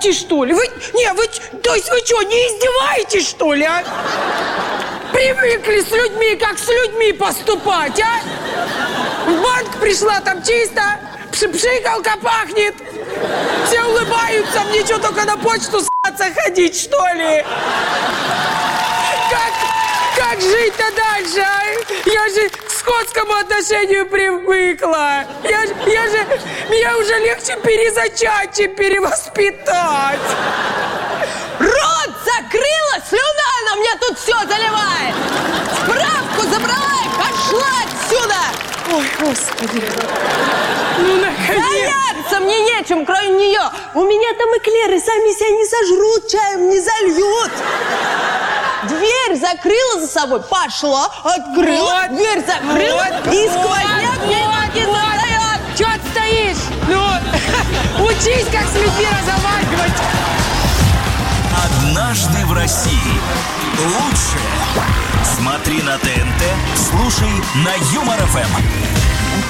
издеваетесь, что ли? То есть вы что, не издеваетесь, что ли, а? Привыкли с людьми, как с людьми поступать, а? В банк пришла, там чисто, пшикалка пахнет. Все улыбаются, мне что, только на почту с***ться ходить, что ли? Как жить-то дальше, а? Я же к скотскому отношению привыкла. Меня уже легче перезачать, чем перевоспитать. Рот закрыла, слюна на мне тут все заливает. Справку забрала и пошла отсюда. Ой, Господи. Ну, наконец. Заняться мне нечем, кроме нее. У меня там эклеры сами себя не сожрут, чаем не зальют. Дверь закрыла за собой, пошла, открыла, вот, дверь закрыла, вот, и сквозняк мне ноги задает. Чё ты стоишь? Ну, учись, как с людьми разговаривать. Однажды в России. Лучшее. Смотри на ТНТ, слушай на Юмор ФМ.